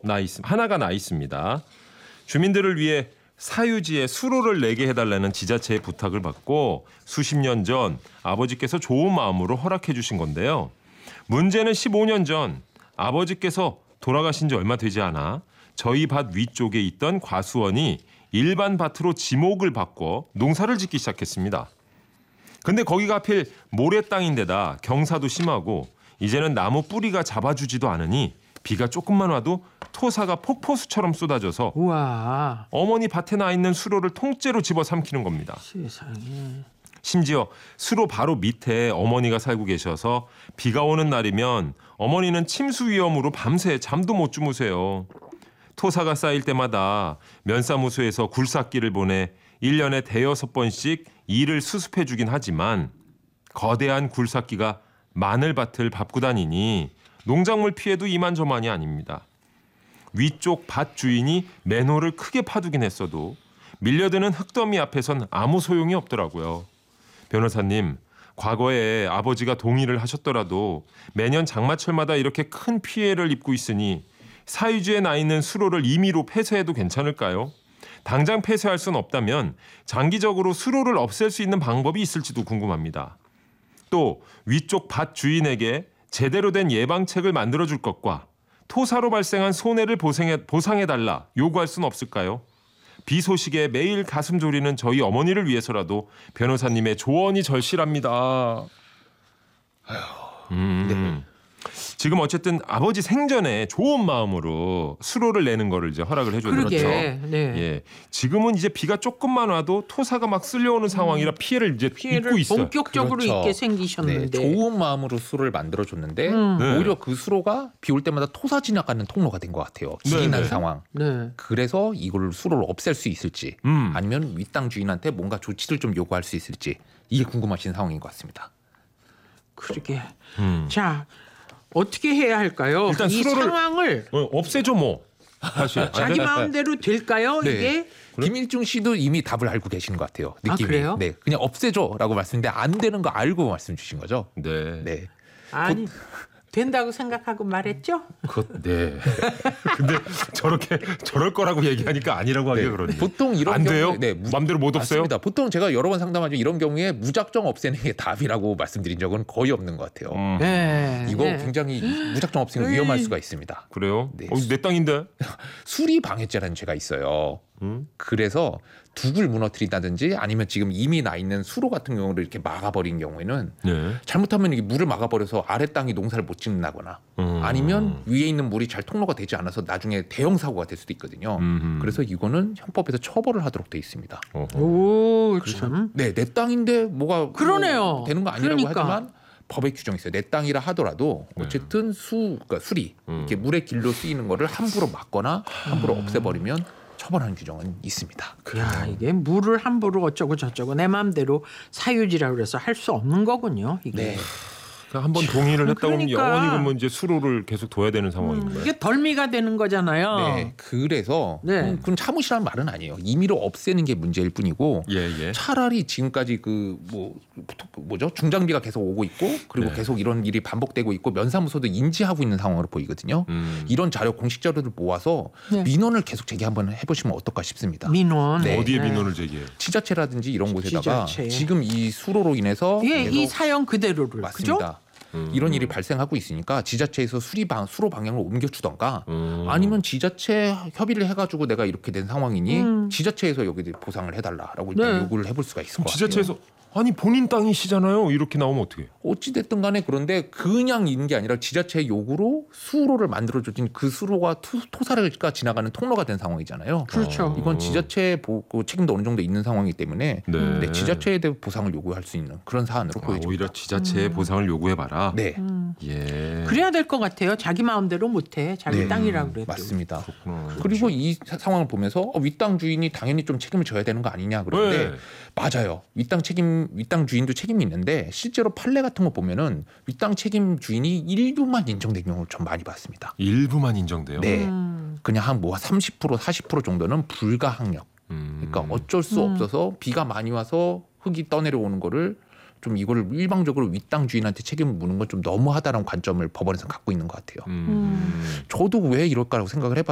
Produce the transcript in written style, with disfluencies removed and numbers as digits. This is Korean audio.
하나가 나 있습니다. 주민들을 위해 사유지에 수로를 내게 해달라는 지자체의 부탁을 받고 수십 년 전 아버지께서 좋은 마음으로 허락해 주신 건데요. 문제는 15년 전 아버지께서 돌아가신 지 얼마 되지 않아 저희 밭 위쪽에 있던 과수원이 일반 밭으로 지목을 바꿔 농사를 짓기 시작했습니다. 근데 거기가 하필 모래 땅인데다 경사도 심하고 이제는 나무 뿌리가 잡아주지도 않으니 비가 조금만 와도 토사가 폭포수처럼 쏟아져서 우와. 어머니 밭에 나 있는 수로를 통째로 집어삼키는 겁니다. 세상에. 심지어 수로 바로 밑에 어머니가 살고 계셔서 비가 오는 날이면 어머니는 침수 위험으로 밤새 잠도 못 주무세요. 토사가 쌓일 때마다 면사무소에서 굴삭기를 보내 1년에 대여섯 번씩 일을 수습해 주긴 하지만 거대한 굴삭기가 마늘밭을 밟고 다니니 농작물 피해도 이만저만이 아닙니다. 위쪽 밭 주인이 맨홀을 크게 파두긴 했어도 밀려드는 흙더미 앞에선 아무 소용이 없더라고요. 변호사님, 과거에 아버지가 동의를 하셨더라도 매년 장마철마다 이렇게 큰 피해를 입고 있으니 사유지에 나 있는 수로를 임의로 폐쇄해도 괜찮을까요? 당장 폐쇄할 수는 없다면 장기적으로 수로를 없앨 수 있는 방법이 있을지도 궁금합니다. 또 위쪽 밭 주인에게 제대로 된 예방책을 만들어줄 것과 토사로 발생한 손해를 보상해달라 요구할 수는 없을까요? 비 소식에 매일 가슴 졸이는 저희 어머니를 위해서라도 변호사님의 조언이 절실합니다. 네. 지금 어쨌든 아버지 생전에 좋은 마음으로 수로를 내는 거를 이제 허락을 해줬죠. 그러게. 네. 예, 지금은 이제 비가 조금만 와도 토사가 막 쓸려오는 상황이라 피해를 이제 입고 있어요. 본격적으로 그렇죠. 있게 생기셨는데. 네, 좋은 마음으로 수로를 만들어줬는데 네. 오히려 그 수로가 비 올 때마다 토사 지나가는 통로가 된 것 같아요. 지인한 네. 상황. 네. 그래서 이걸 수로를 없앨 수 있을지 아니면 윗땅 주인한테 뭔가 조치를 좀 요구할 수 있을지 이게 궁금하신 상황인 것 같습니다. 그러게. 자, 어떻게 해야 할까요? 일단 이 수로를- 상황을 없애죠 뭐. 사실. 자기 마음대로 될까요? 네. 이게 김일중 씨도 이미 답을 알고 계시는 것 같아요. 아, 느낌이. 그래요? 네, 그냥 없애줘라고 말씀인데 안 되는 거 알고 말씀 주신 거죠. 네. 네. 아니 된다고 생각하고 말했죠? 네. 근데 저럴 거라고 얘기하니까 아니라고 하기가 그러네요. 보통 이런 안 돼요? 경우에 네, 맘대로 못 없어요? 맞습니다. 보통 제가 여러 번 상담하죠. 이런 경우에 무작정 없애는 게 답이라고 말씀드린 적은 거의 없는 것 같아요. 네. 이거 네. 굉장히 무작정 없애면 위험할 수가 있습니다. 그래요? 네. 내 땅인데. 수리 방해죄라는 죄가 있어요. 그래서 둑을 무너뜨린다든지 아니면 지금 이미 나 있는 수로 같은 경우를 이렇게 막아버린 경우에는 네. 잘못하면 이게 물을 막아버려서 아래 땅이 농사를 못 짓는다거나 아니면 위에 있는 물이 잘 통로가 되지 않아서 나중에 대형 사고가 될 수도 있거든요. 그래서 이거는 형법에서 처벌을 하도록 돼 있습니다. 어허. 오, 참. 네, 내 땅인데 뭐가 그러네요. 뭐 되는 거 아니라고 그러니까. 하지만 법에 규정이 있어요. 내 땅이라 하더라도 어쨌든 그러니까 수리 이렇게 물의 길로 쓰이는 거를 함부로 막거나 함부로 없애버리면 처벌하는 규정은 있습니다. 야, 이게 물을 함부로 어쩌고 저쩌고 내 마음대로 사유지라고 그래서 할 수 없는 거군요. 이게. 네. 한번 동의를 했다 보면 그러니까. 영원히 그러면 이제 수로를 계속 둬야 되는 상황인 거예요. 이게 덜미가 되는 거잖아요. 네, 그래서 네. 그건 참으시라는 말은 아니에요. 임의로 없애는 게 문제일 뿐이고 예. 차라리 지금까지 뭐죠 중장비가 계속 오고 있고 그리고 네. 계속 이런 일이 반복되고 있고 면사무소도 인지하고 있는 상황으로 보이거든요. 이런 자료 공식 자료를 모아서 네. 민원을 계속 제기 한번 해보시면 어떨까 싶습니다. 민원. 네. 어디에 네. 민원을 제기해요? 지자체라든지 이런 곳에다가 지자체에. 지금 이 수로로 인해서 예, 이 계속 사연 그대로를. 그죠? 맞습니다. 이런 일이 발생하고 있으니까 지자체에서 수로 방향을 옮겨주던가 아니면 지자체 협의를 해가지고 내가 이렇게 된 상황이니 지자체에서 여기 보상을 해달라라고 일단 네. 요구를 해볼 수가 있을 것 같아요. 지자체에서 아니 본인 땅이시잖아요. 이렇게 나오면 어떻게? 어찌 됐든 간에 그런데 그냥 있는 게 아니라 지자체의 요구로 수로를 만들어주진 그 수로가 토사가 지나가는 통로가 된 상황이잖아요. 그렇죠. 이건 지자체의 책임도 어느 정도 있는 상황이기 때문에 네. 네, 지자체에 대해 보상을 요구할 수 있는 그런 사안으로 보여집니다. 오히려 지자체의 보상을 요구해봐라. 네, 예. 그래야 될 것 같아요. 자기 마음대로 못해. 자기 네. 땅이라고 그래도. 맞습니다. 그렇구나. 그리고 이 상황을 보면서 윗땅 주인이 당연히 좀 책임을 져야 되는 거 아니냐 그러는데 네. 맞아요. 윗땅 주인도 책임이 있는데 실제로 판례 같은 거 보면은 윗땅 책임 주인이 일부만 인정된 경우를 좀 많이 봤습니다. 일부만 인정돼요. 네, 그냥 한 30% 40% 정도는 불가항력. 그러니까 어쩔 수 없어서 비가 많이 와서 흙이 떠내려오는 거를 좀 이거를 일방적으로 윗땅 주인한테 책임을 묻는 건 좀 너무하다는 관점을 법원에서 갖고 있는 것 같아요. 저도 왜 이럴까라고 생각을 해봤어요.